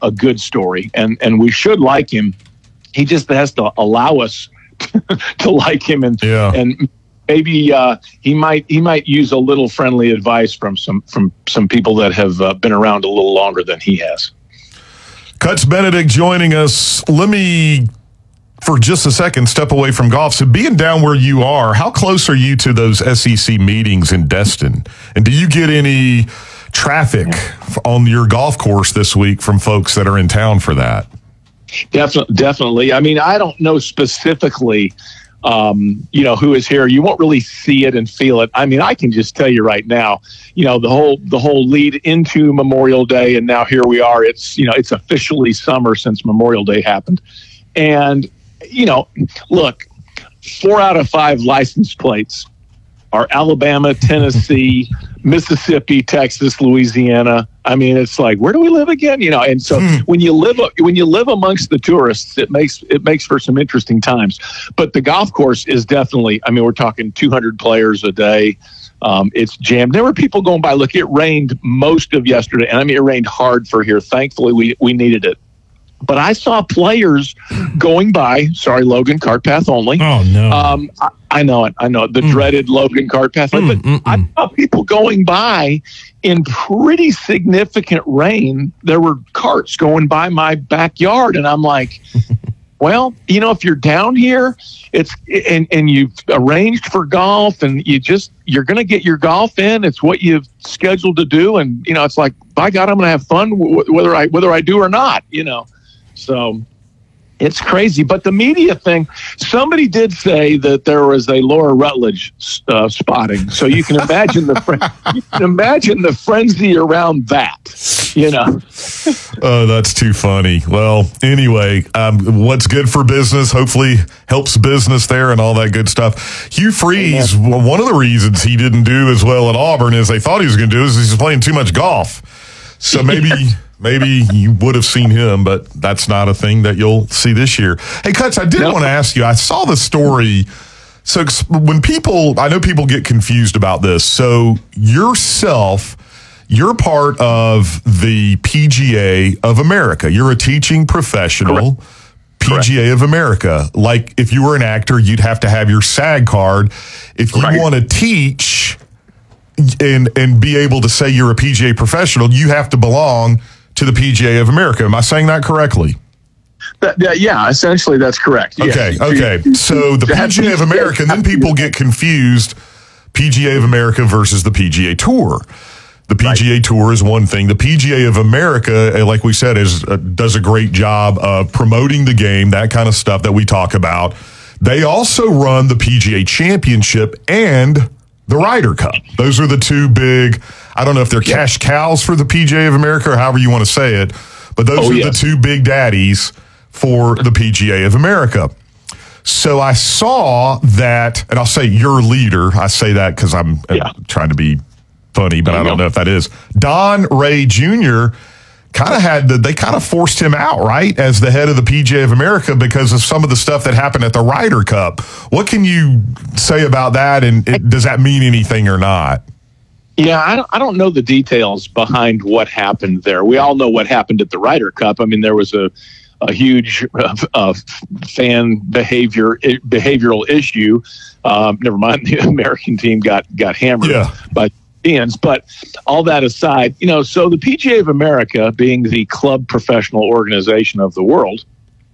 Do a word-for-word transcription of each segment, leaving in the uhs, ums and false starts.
a good story, and and we should like him. He just has to allow us to like him, and yeah. and maybe uh, he might he might use a little friendly advice from some from some people that have uh, been around a little longer than he has. Cutts Benedict joining us. Let me, for just a second, step away from golf. So being down where you are, how close are you to those S E C meetings in Destin? And do you get any traffic on your golf course this week from folks that are in town for that? Definitely. Definitely. I mean, I don't know specifically, um, you know, who is here. You won't really see it and feel it. I mean, I can just tell you right now, you know, the whole the whole lead into Memorial Day, and now here we are. It's, you know, it's officially summer since Memorial Day happened. And, you know, look, four out of five license plates are Alabama, Tennessee, Mississippi, Texas, Louisiana. I mean, it's like, where do we live again? You know, and so hmm. when you live when you live amongst the tourists, it makes it makes for some interesting times. But the golf course is definitely, I mean, we're talking two hundred players a day. Um, it's jammed. There were people going by. Look, it rained most of yesterday, and I mean, it rained hard for here. Thankfully, we we needed it. But I saw players going by. Sorry, Logan, cart path only. Oh no! Um, I, I know it. I know it. The mm. dreaded Logan cart path. Mm, but mm, I mm. saw people going by in pretty significant rain. There were carts going by my backyard, and I'm like, well, you know, if you're down here, it's and and you've arranged for golf, and you just you're going to get your golf in. It's what you've scheduled to do, and you know, it's like, by God, I'm going to have fun w- whether I whether I do or not. You know. So it's crazy. But the media thing, somebody did say that there was a Laura Rutledge uh, spotting. So you can imagine the fr- you can imagine the frenzy around that, you know. Oh, that's too funny. Well, anyway, um, what's good for business hopefully helps business there and all that good stuff. Hugh Freeze, well, one of the reasons he didn't do as well at Auburn as they thought he was going to do is he's playing too much golf. So maybe... Maybe you would have seen him, but that's not a thing that you'll see this year. Hey, Cutts, I did nope. want to ask you, I saw the story. So when people, I know people get confused about this. So yourself, you're part of the P G A of America. You're a teaching professional. Correct. P G A Correct. Of America. Like if you were an actor, you'd have to have your SAG card. If you right. want to teach and, and be able to say you're a P G A professional, you have to belong to the P G A of America. Am I saying that correctly? That, that, yeah, essentially that's correct. Okay, yeah. okay. So the P G A of America, and then people get confused, P G A of America versus the P G A Tour. The P G A right. Tour is one thing. The P G A of America, like we said, is uh, does a great job of promoting the game, that kind of stuff that we talk about. They also run the P G A Championship and the Ryder Cup. Those are the two big, I don't know if they're yeah. cash cows for the P G A of America or however you want to say it, but those oh, are yes. the two big daddies for the P G A of America. So I saw that, and I'll say your leader, I say that because I'm yeah. trying to be funny, but I don't know if that is. Don Ray Junior kind of had, the, they kind of forced him out, right, as the head of the P G A of America because of some of the stuff that happened at the Ryder Cup. What can you say about that, and it, does that mean anything or not? Yeah, I don't, I don't know the details behind what happened there. We all know what happened at the Ryder Cup. I mean, there was a, a huge uh, uh, fan behavior behavioral issue. Um, never mind, the American team got, got hammered yeah. by Indians. But all that aside, you know, so the P G A of America, being the club professional organization of the world,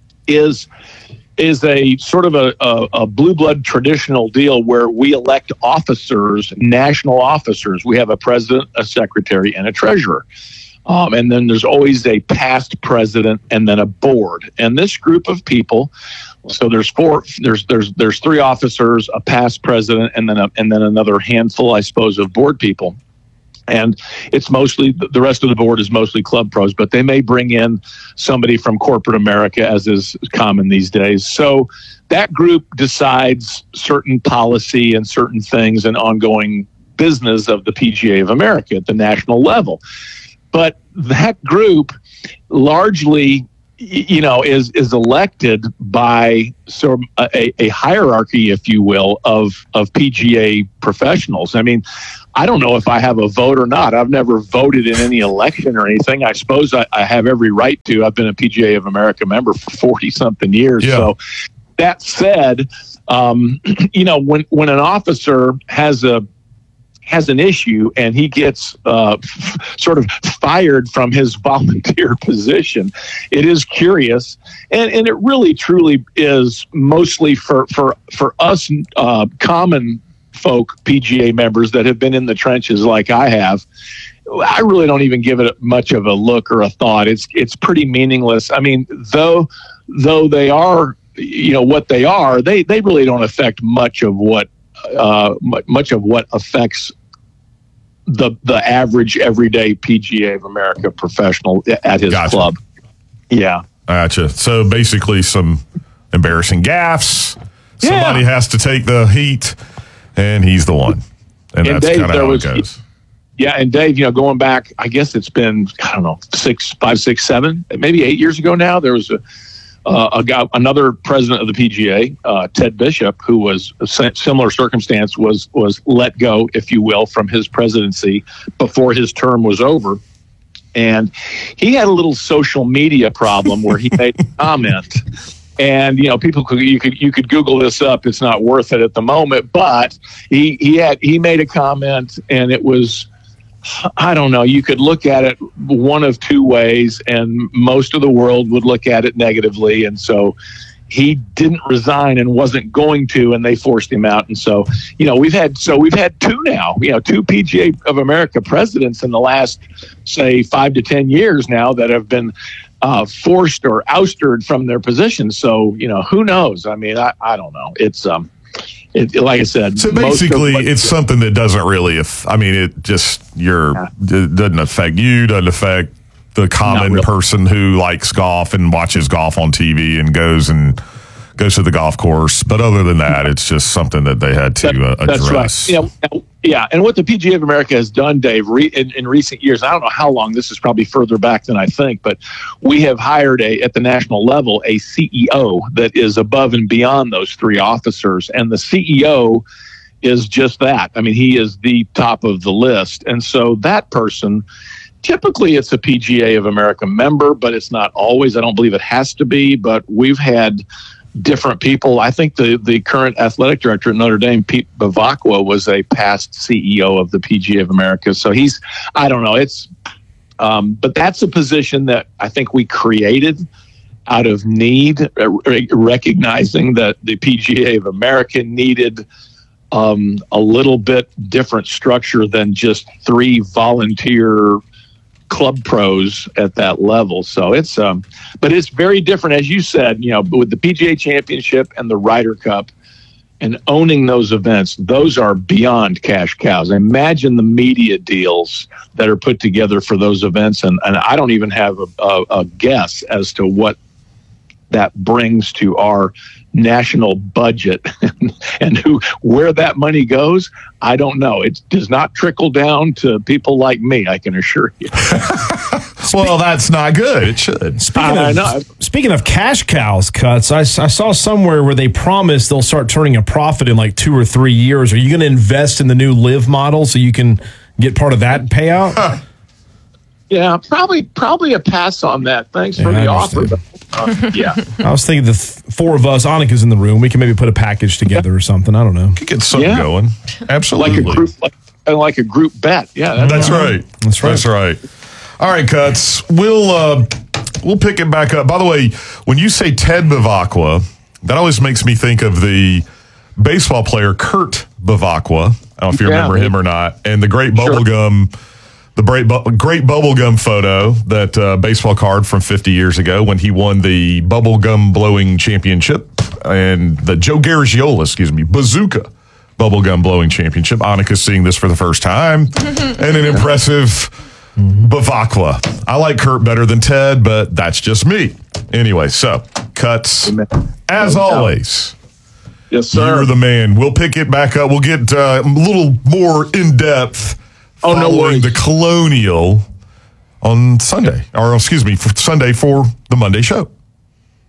is is a sort of a, a, a blue blood traditional deal where we elect officers, national officers. We have a president, a secretary, and a treasurer. Um, and then there's always a past president and then a board. And this group of people, so there's four, there's there's there's three officers, a past president, and then a, and then another handful, I suppose, of board people. And it's mostly, the rest of the board is mostly club pros, but they may bring in somebody from corporate America, as is common these days. So that group decides certain policy and certain things and ongoing business of the P G A of America at the national level. But that group largely, you know, is is elected by sort of a, a hierarchy, if you will, of of P G A professionals. I mean, I don't know if I have a vote or not. I've never voted in any election or anything. I suppose I, I have every right to. I've been a P G A of America member for forty something years. Yeah. So that said, um, you know, when, when an officer has a, has an issue and he gets uh, f- sort of fired from his volunteer position, it is curious. And, and it really, truly is mostly for, for, for us uh, common folk P G A members that have been in the trenches like I have. I really don't even give it much of a look or a thought. It's it's pretty meaningless. I mean, though though they are, you know, what they are, they, they really don't affect much of what uh, much of what affects the the average everyday P G A of America professional at his Gotcha. club. Yeah. Gotcha. So basically some embarrassing gaffes. Yeah. Somebody has to take the heat, and he's the one. And, And that's Dave, kind of there how was- it goes. Yeah, and Dave, you know, going back, I guess it's been, I don't know, six, five, six, seven, maybe eight years ago now, there was a uh, a guy, another president of the P G A, uh, Ted Bishop, who was a si- similar circumstance, was was let go, if you will, from his presidency before his term was over. And he had a little social media problem where he made a comment. And, you know, people could, you could, you could Google this up. It's not worth it at the moment, but he, he had, he made a comment, and it was, I don't know, you could look at it one of two ways, and most of the world would look at it negatively. And so he didn't resign and wasn't going to, and they forced him out. And so, you know, we've had, so we've had two now, you know, two P G A of America presidents in the last, say, five to ten years now that have been uh, forced or ousted from their positions. So, you know, who knows? I mean, I, I don't know. It's, um, it, like I said, So most of basically, what- it's something that doesn't really, aff- I mean, it just, you're, it doesn't affect you, doesn't affect the common really. person who likes golf and watches golf on T V and goes and goes to the golf course. But other than that, it's just something that they had to uh, That's address. right. Yeah, yeah. And what the P G A of America has done, Dave, re- in, in recent years, I don't know how long, this is probably further back than I think, but we have hired a at the national level a C E O that is above and beyond those three officers. And the C E O is just that. I mean, he is the top of the list. And so that person, typically it's a P G A of America member, but it's not always. I don't believe it has to be, but we've had different people. I think the, the current athletic director at Notre Dame, Pete Bavacqua, was a past C E O of the P G A of America. So he's, I don't know, it's, um, but that's a position that I think we created out of need, uh, re- recognizing that the P G A of America needed um, a little bit different structure than just three volunteer club pros at that level. So it's, um, but it's very different, as you said, you know, with the P G A Championship and the Ryder Cup and owning those events, those are beyond cash cows. Imagine the media deals that are put together for those events. And, and I don't even have a, a, a guess as to what that brings to our national budget and who where that money goes. I don't know. It does not trickle down to people like me, I can assure you. Well, that's not good. It should. Speaking I of, know. speaking of cash cows cuts, I, I saw somewhere where they promised they'll start turning a profit in like two or three years. Are you going to invest in the new Live model so you can get part of that payout? Yeah, probably probably a pass on that. Thanks for Yeah, the I offer. understand. Uh, yeah. I was thinking the th- four of us, Annika's in the room. We can maybe put a package together or something. I don't know. Could get something Yeah. going. Absolutely. Like a group like, like a group bet. Yeah. That's right. That's right. That's right. All right, Cuts. We'll uh, we'll pick it back up. By the way, when you say Ted Bavacqua, that always makes me think of the baseball player Kurt Bavacqua. I don't know if you Yeah. remember him or not. And the great Sure. bubblegum, the great, bu- great bubblegum photo, that uh, baseball card from fifty years ago when he won the bubblegum blowing championship and the Joe Garagiola, excuse me, Bazooka bubblegum blowing championship. Annika's seeing this for the first time and an impressive Bavacqua. I like Kurt better than Ted, but that's just me. Anyway, so Cuts, as No doubt. always. Yes, sir. You're the man. We'll pick it back up. We'll get uh, a little more in depth Oh, no following worries. the Colonial on Sunday, or excuse me, for Sunday for the Monday show.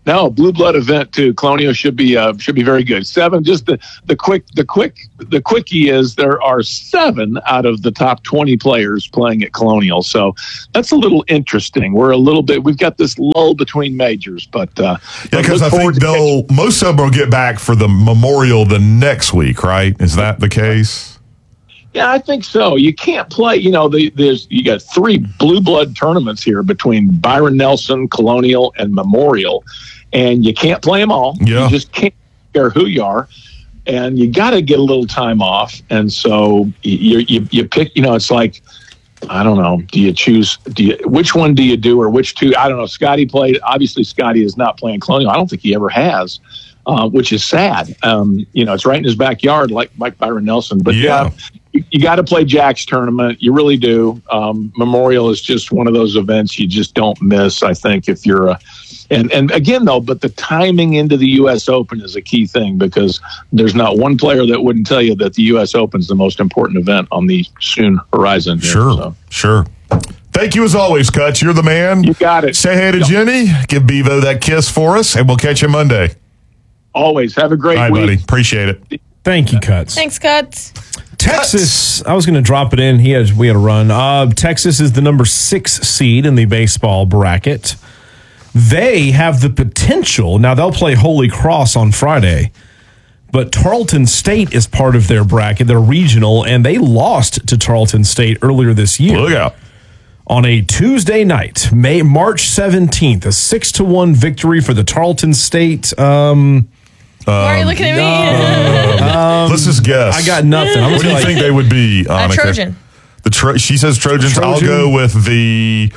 No, blue blood event too. Colonial should be uh, should be very good. Seven. Just the, the quick the quick the quickie is there are seven out of the top twenty players playing at Colonial, so that's a little interesting. We're a little bit. We've got this lull between majors, but uh, yeah, because I think they'll most of them will get back for the Memorial the next week, right? Is that the case? Yeah, I think so. You can't play. You know, the, there's you got three blue blood tournaments here between Byron Nelson, Colonial, and Memorial. And you can't play them all. Yeah. You just can't care who you are. And you got to get a little time off. And so you, you you pick, you know, it's like, I don't know, do you choose, do you, which one do you do or which two? I don't know. Scotty played, obviously Scotty is not playing Colonial. I don't think he ever has, uh, which is sad. Um, you know, it's right in his backyard like Mike Byron Nelson. But yeah, yeah you, you got to play Jack's tournament. You really do. Um, Memorial is just one of those events you just don't miss, I think, if you're a, And and again, though, but the timing into the U S Open is a key thing because there's not one player that wouldn't tell you that the U S Open is the most important event on the soon horizon. Here, sure, so. sure. Thank you as always, Cuts. You're the man. You got it. Say hey to yep. Jenny. Give Bevo that kiss for us, and we'll catch you Monday. Always. Have a great All right, week. buddy. Appreciate it. Thank you, Cuts. Thanks, Cuts. Texas, I was going to drop it in. He had, we had a run. Uh, Texas is the number six seed in the baseball bracket. They have the potential. Now, they'll play Holy Cross on Friday, but Tarleton State is part of their bracket. They're regional, and they lost to Tarleton State earlier this year. Look out. On a Tuesday night, May March seventeenth, a six to one victory for the Tarleton State. Um, Why are you looking at me? um, Let's just guess. I got nothing. I'm what do you like, think they would be, Annika? A Trojan. The Tro- She says Trojans. Trojan. I'll go with the...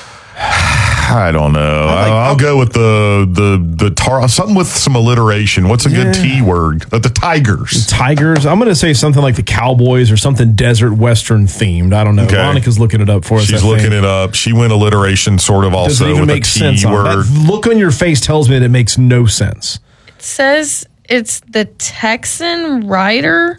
I don't know. like- I'll, I'll go with the the the tar something with some alliteration. What's a good Yeah. T word? Uh, the Tigers. Tigers. I'm going to say something like the Cowboys or something desert western themed. I don't know. Okay. Monica's looking it up for us. She's I looking think. it up. She went alliteration sort of Does also it even with make a T sense? On word. that look on your face tells me that it makes no sense. It says it's the Texan Rider,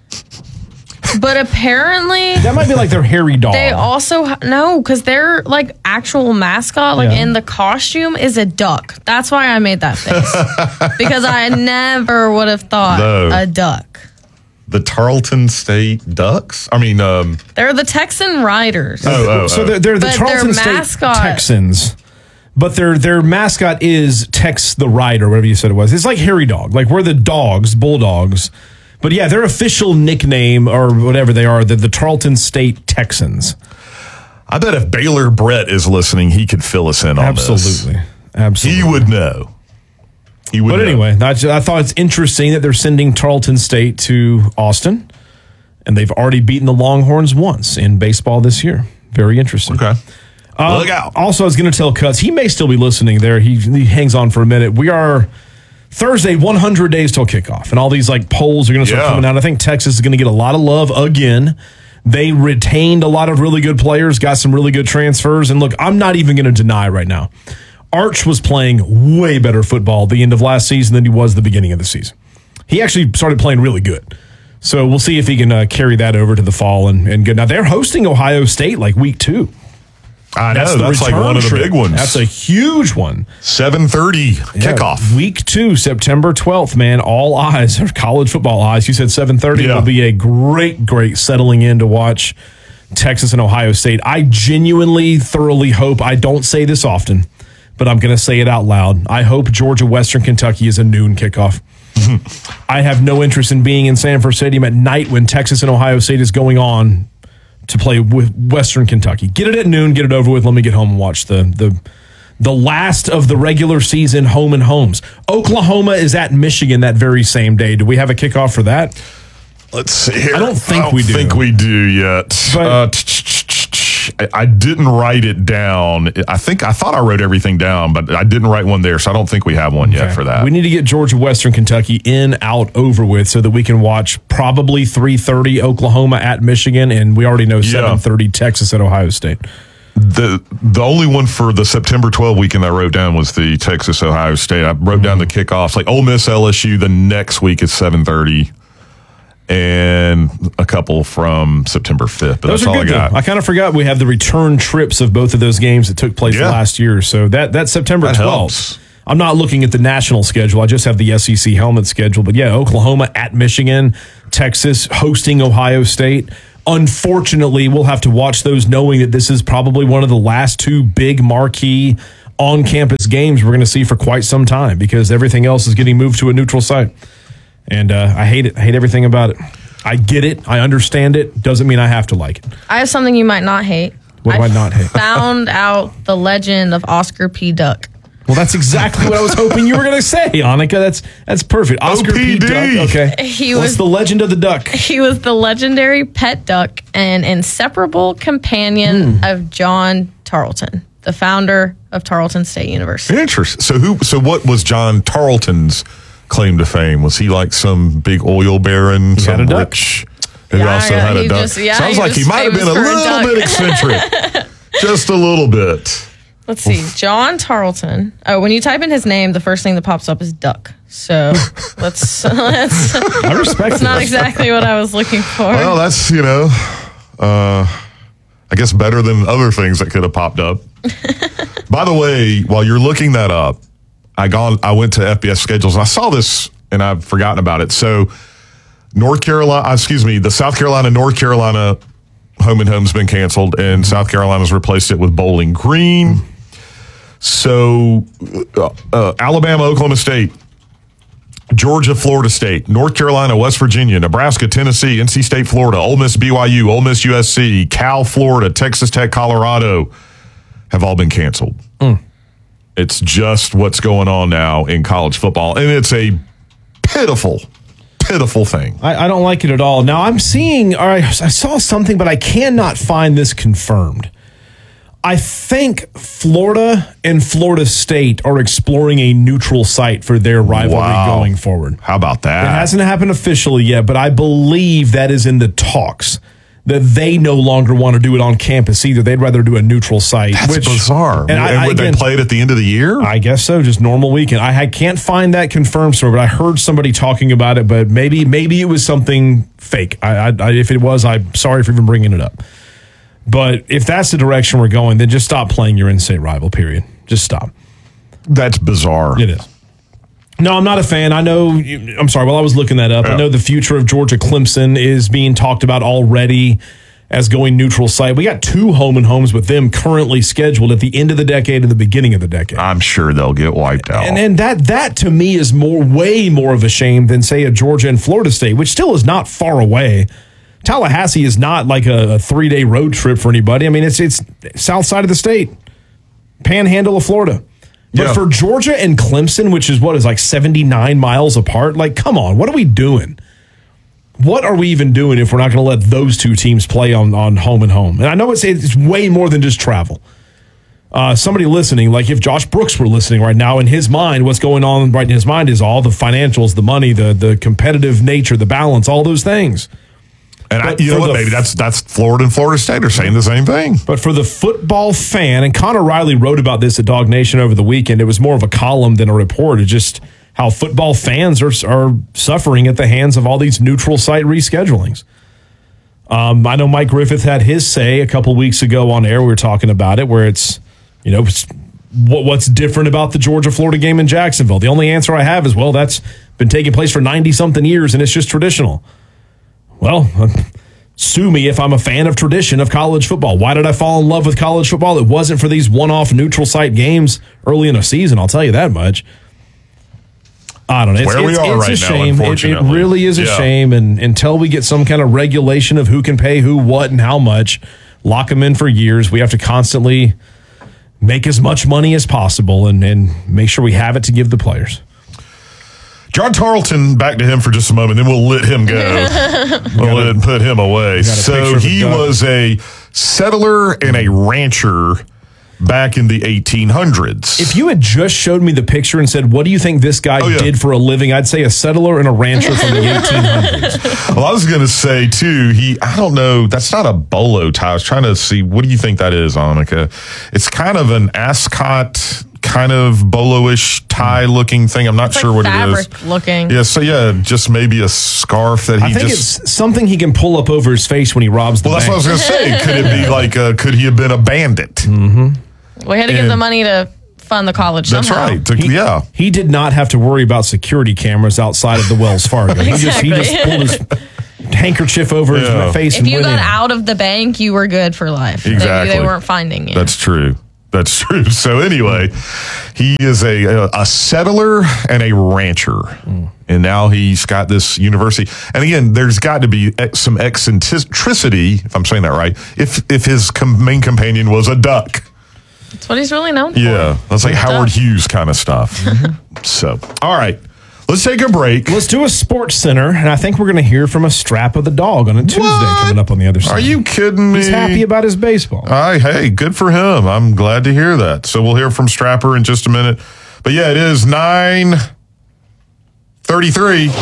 but apparently That might be like their hairy dog. they also ha- no, because their like actual mascot, like Yeah. in the costume, is a duck. That's why I made that face because I never would have thought No. a duck. The Tarleton State Ducks? I mean, um, They're the Texan Riders. oh, oh, so oh. they're, they're the But Tarleton their State mascot- Texans, but their their mascot is Tex the Rider, whatever you said it was. It's like hairy dog. Like we're the dogs, bulldogs. But yeah, their official nickname or whatever they are, the, the Tarleton State Texans. I bet if Baylor Brett is listening, he could fill us in on this. Absolutely. Absolutely. He would know. He would But know. anyway, I, I thought it's interesting that they're sending Tarleton State to Austin, and they've already beaten the Longhorns once in baseball this year. Very interesting. Okay. Uh, Look out. Also, I was going to tell Cuts, he may still be listening there. He, he hangs on for a minute. We are Thursday, one hundred days till kickoff, and all these like polls are going to start Yeah. coming out. I think Texas is going to get a lot of love again. They retained a lot of really good players, got some really good transfers. And look, I'm not even going to deny right now. Arch was playing way better football at the end of last season than he was the beginning of the season. He actually started playing really good. So we'll see if he can uh, carry that over to the fall and, and good. Now, they're hosting Ohio State like week two. I That's know. the That's like return one of the trip. big ones. That's a huge one. seven thirty Yeah, kickoff. week two, September twelfth, man. All eyes are college football eyes. You said seven thirty. Yeah. It'll be a great, great settling in to watch Texas and Ohio State. I genuinely, thoroughly hope, I don't say this often, but I'm going to say it out loud. I hope Georgia Western Kentucky is a noon kickoff. I have no interest in being in Sanford Stadium at night when Texas and Ohio State is going on to play with Western Kentucky. Get it at noon, get it over with. Let me get home and watch the the the last of the regular season home and homes. Oklahoma is at Michigan that very same day. Do we have a kickoff for that? Let's see here. I don't think I don't we do. think we do yet. But- uh, I I didn't write it down. I think I thought I wrote everything down, but I didn't write one there, so I don't think we have one yet Okay. for that. We need to get Georgia Western Kentucky in, out, over with so that we can watch probably three thirty Oklahoma at Michigan, and we already know seven thirty Texas at Ohio State. The the only one for the September twelfth weekend I wrote down was the Texas Ohio State. I wrote down the kickoffs. Like Ole Miss L S U the next week is seven thirty. And a couple from September fifth. But Those that's are all good, I got. though. I kind of forgot we have the return trips of both of those games that took place Yeah. last year. So that, that September That twelfth. helps. I'm not looking at the national schedule. I just have the S E C helmet schedule. But yeah, Oklahoma at Michigan, Texas hosting Ohio State. Unfortunately, we'll have to watch those knowing that this is probably one of the last two big marquee on-campus games we're going to see for quite some time because everything else is getting moved to a neutral site. And uh, I hate it. I hate everything about it. I get it. I understand it. Doesn't mean I have to like it. I have something you might not hate. What do I not hate? Found out the legend of Oscar P. Duck. Well, that's exactly what I was hoping you were going to say, Annika. That's that's perfect. Oscar O P D. P. Duck. Okay. He What's was the legend of the duck? He was the legendary pet duck and inseparable companion Mm. of John Tarleton, the founder of Tarleton State University. Interesting. So who? So what was John Tarleton's claim to fame? Was he like some big oil baron, some had a duck. rich who Yeah, also yeah, had a he duck? just- yeah, Sounds he like he was might have been a famous for a little duck. bit eccentric, just a little bit. Let's see. John Tarleton. Oh, when you type in his name, the first thing that pops up is duck. So let's let's. I respect That's not it. exactly what I was looking for. Well, that's you know, uh, I guess better than other things that could have popped up. By the way, while you're looking that up, I gone. I went to F B S schedules. And I saw this and I've forgotten about it. So, North Carolina, excuse me, the South Carolina, North Carolina home and home's been canceled, and South Carolina's replaced it with Bowling Green. So, uh, uh, Alabama, Oklahoma State, Georgia, Florida State, North Carolina, West Virginia, Nebraska, Tennessee, N C State, Florida, Ole Miss, B Y U, Ole Miss, U S C, Cal, Florida, Texas Tech, Colorado have all been canceled. Mm. It's just what's going on now in college football, and it's a pitiful, pitiful thing. I, I don't like it at all. Now, I'm seeing, all right, I saw something, but I cannot find this confirmed. I think Florida and Florida State are exploring a neutral site for their rivalry Wow. going forward. How about that? It hasn't happened officially yet, but I believe that is in the talks, that they no longer want to do it on campus either. They'd rather do a neutral site. That's which, bizarre. And, And, I, I, would again, they play it at the end of the year? I guess so, just normal weekend. I, I can't find that confirmed story, but I heard somebody talking about it, but maybe maybe it was something fake. I, I, I, if it was, I'm sorry for even bringing it up. But if that's the direction we're going, then just stop playing your in-state rival, period. Just stop. That's bizarre. It is. No, I'm not a fan. I know, I'm sorry, while I was looking that up, Yeah. I know the future of Georgia Clemson is being talked about already as going neutral site. We got two home and homes with them currently scheduled at the end of the decade and the beginning of the decade. I'm sure they'll get wiped out. And and that that to me is more way more of a shame than say a Georgia and Florida State, which still is not far away. Tallahassee is not like a, a three day road trip for anybody. I mean, it's it's south side of the state, panhandle of Florida. But Yeah. for Georgia and Clemson, which is what is like seventy-nine miles apart, like, come on, what are we doing? What are we even doing if we're not going to let those two teams play on, on home and home? And I know it's it's way more than just travel. Uh, somebody listening, like if Josh Brooks were listening right now, in his mind, what's going on right in his mind is all the financials, the money, the the competitive nature, the balance, all those things. And I, But you know for what? the- Maybe that's that's Florida and Florida State are saying the same thing. But for the football fan, and Connor Riley wrote about this at Dog Nation over the weekend. It was more of a column than a report. It's just how football fans are are suffering at the hands of all these neutral site reschedulings. Um, I know Mike Griffith had his say a couple weeks ago on air. We were talking about it, where it's, you know, it's, what, what's different about the Georgia-Florida game in Jacksonville? The only answer I have is, well, that's been taking place for ninety-something years, and it's just traditional. Well, sue me if I'm a fan of tradition of college football. Why did I fall in love with college football? It wasn't for these one-off neutral site games early in a season, I'll tell you that much. I don't know. It's, Where we it's, are it's right a now, shame. It, it unfortunately. really is a Yeah. shame. And until we get some kind of regulation of who can pay who, what, and how much, lock them in for years, we have to constantly make as much money as possible and, and make sure we have it to give the players. John Tarleton, back to him for just a moment, then we'll let him go. We'll let him put him away. got a So picture of a he duck. was a settler and a rancher back in the eighteen hundreds. If you had just showed me the picture and said, what do you think this guy Oh, yeah. did for a living? I'd say a settler and a rancher from the eighteen hundreds. Well, I was going to say, too, he, I don't know, that's not a bolo tie. I was trying to see, what do you think that is, Annika? It's kind of an ascot, kind of bolo-ish tie-looking thing. I'm not It's sure like what it is. fabric looking. Yeah, so yeah, just maybe a scarf that he I think just... it's something he can pull up over his face when he robs the Well, that's bank. what I was going to say. Could it be like, uh, could he have been a bandit? Mm. We had to give And- the money to fund the college That's somehow. right. To- He, yeah. He did not have to worry about security cameras outside of the Wells Fargo. He just he just Exactly. pulled his handkerchief over Yeah. his face If and you went got in. out of the bank, you were good for life. They- Exactly. They, weren't finding you. That's true. That's true. So anyway, he is a a settler and a rancher, and now he's got this university. And again, there's got to be ex- some eccentricity, if I'm saying that right. If if his com- main companion was a duck, That's what he's really known for. yeah, that's like Duck. Howard Hughes kind of stuff. So, all right, let's take a break. Let's do a sports center, and I think we're going to hear from a strap of the dog on a Tuesday What? coming up on the other side. Are you kidding me? He's happy about his baseball. All right, hey, good for him. I'm glad to hear that. So we'll hear from Strapper in just a minute. But yeah, it is nine thirty-three.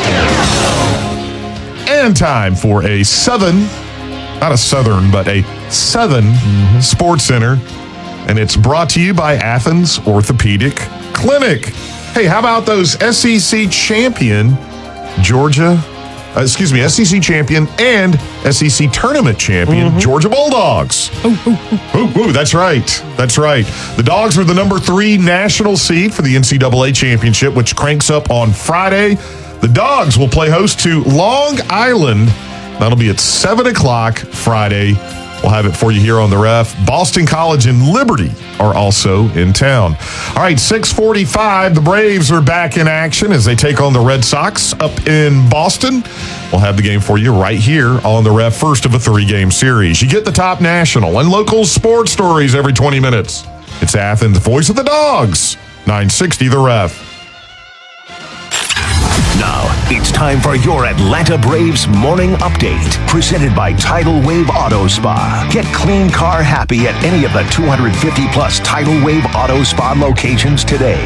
And time for a Southern, not a Southern, but a Southern Sports Center. And it's brought to you by Athens Orthopedic Clinic. Hey, how about those S E C champion Georgia, uh, excuse me, S E C champion and S E C tournament champion Georgia Bulldogs. Ooh, ooh, that's right. That's right. The Dogs were the number three national seed for the N C double A championship, which cranks up on Friday. The Dogs will play host to Long Island. That'll be at seven o'clock Friday. We'll have it for you here on the Ref. Boston College and Liberty are also in town. All right, six forty-five. The Braves are back in action as they take on the Red Sox up in Boston. We'll have the game for you right here on the Ref, first of a three-game series. You get the top national and local sports stories every twenty minutes. It's Athens' Voice of the Dogs, nine sixty The Ref. Now, it's time for your Atlanta Braves morning update, presented by Tidal Wave Auto Spa. Get clean car happy at any of the two hundred fifty plus Tidal Wave Auto Spa locations today.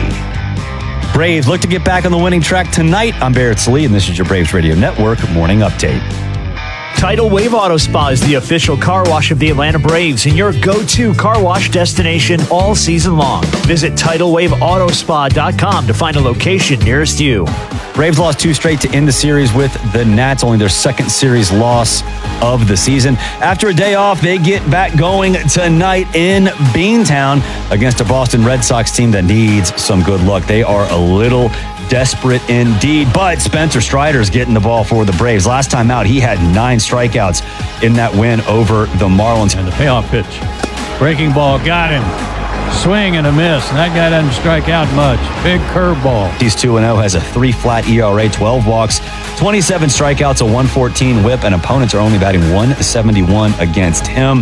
Braves look to get back on the winning track tonight. I'm Barrett Salee, and this is your Braves Radio Network morning update. Tidal Wave Auto Spa is the official car wash of the Atlanta Braves and your go-to car wash destination all season long. Visit tidal wave auto spa dot com to find a location nearest you. Braves lost two straight to end the series with the Nats, only their second series loss of the season. After a day off, they get back going tonight in Beantown against a Boston Red Sox team that needs some good luck. They are a little desperate indeed, but Spencer Strider's getting the ball for the Braves. Last time out, he had nine strikeouts in that win over the Marlins. And the payoff pitch. Breaking ball, got him. Swing and a miss. And that guy doesn't strike out much. Big curveball. He's two and oh, has a three flat E R A, twelve walks, twenty-seven strikeouts, a one fourteen whip, and opponents are only batting one seventy-one against him.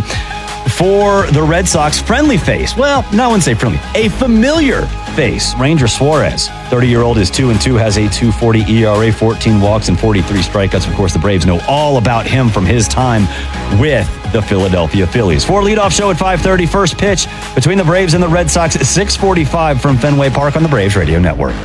For the Red Sox, friendly face. Well, no one say friendly. A familiar face. Ranger Suarez, thirty-year-old, is two and two, has a two forty E R A, fourteen walks, and forty-three strikeouts. Of course, the Braves know all about him from his time with the Philadelphia Phillies. For leadoff show at five thirty, first pitch between the Braves and the Red Sox at six forty-five from Fenway Park on the Braves Radio Network.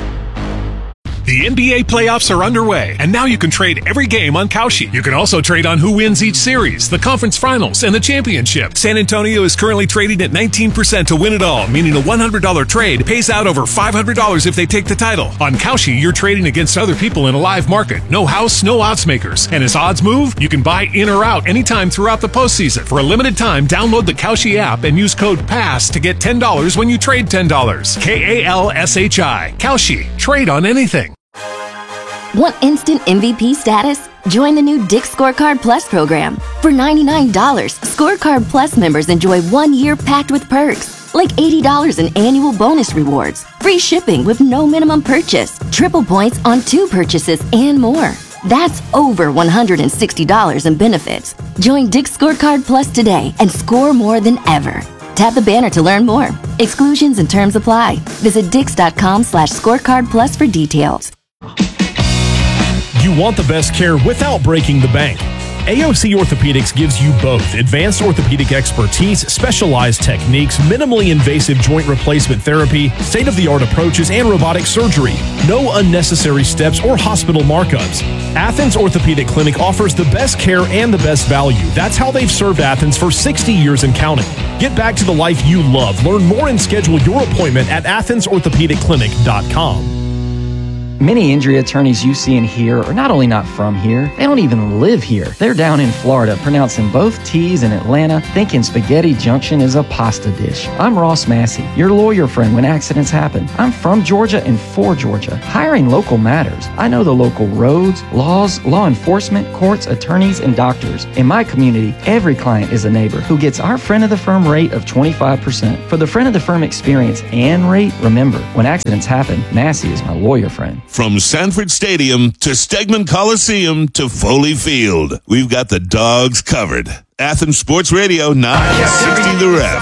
The N B A playoffs are underway, and now you can trade every game on Kalshi. You can also trade on who wins each series, the conference finals, and the championship. San Antonio is currently trading at nineteen percent to win it all, meaning a one hundred dollars trade pays out over five hundred dollars if they take the title. On Kalshi, you're trading against other people in a live market. No house, no odds makers. And as odds move, you can buy in or out anytime throughout the postseason. For a limited time, download the Kalshi app and use code PASS to get ten dollars when you trade ten dollars. K A L S H I. Kalshi. Trade on anything. Want instant M V P status? Join the new Dick's Scorecard Plus program. For ninety-nine dollars, Scorecard Plus members enjoy one year packed with perks, like eighty dollars in annual bonus rewards, free shipping with no minimum purchase, triple points on two purchases, and more. That's over one hundred sixty dollars in benefits. Join Dick's Scorecard Plus today and score more than ever. Tap the banner to learn more. Exclusions and terms apply. Visit dix.com slash scorecard plus for details. You want the best care without breaking the bank. A O C Orthopedics gives you both advanced orthopedic expertise, specialized techniques, minimally invasive joint replacement therapy, state-of-the-art approaches, and robotic surgery. No unnecessary steps or hospital markups. Athens Orthopedic Clinic offers the best care and the best value. That's how they've served Athens for sixty years and counting. Get back to the life you love. Learn more and schedule your appointment at athens orthopedic clinic dot com. Many injury attorneys you see and hear are not only not from here, they don't even live here. They're down in Florida, pronouncing both T's in Atlanta, thinking Spaghetti Junction is a pasta dish. I'm Ross Massey, your lawyer friend when accidents happen. I'm from Georgia and for Georgia. Hiring local matters. I know the local roads, laws, law enforcement, courts, attorneys, and doctors. In my community, every client is a neighbor who gets our friend of the firm rate of twenty-five percent. For the friend of the firm experience and rate, remember, when accidents happen, Massey is my lawyer friend. From Sanford Stadium to Stegman Coliseum to Foley Field, we've got the dogs covered. Athens Sports Radio nine sixty The Ref.